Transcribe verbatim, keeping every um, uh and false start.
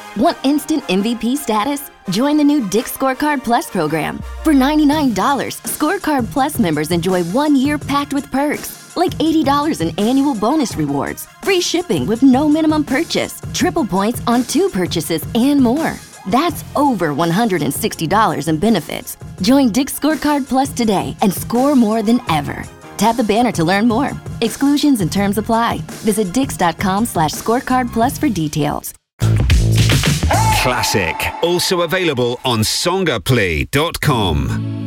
Want instant M V P status? Join the new Dick's Scorecard Plus program. For ninety-nine dollars, Scorecard Plus members enjoy one year packed with perks, like eighty dollars in annual bonus rewards, free shipping with no minimum purchase, triple points on two purchases, and more. That's over one hundred sixty dollars in benefits. Join Dick's Scorecard Plus today and score more than ever. Tap the banner to learn more. Exclusions and terms apply. Visit dix.com slash scorecard plus for details. Classic. Also available on songaplay dot com.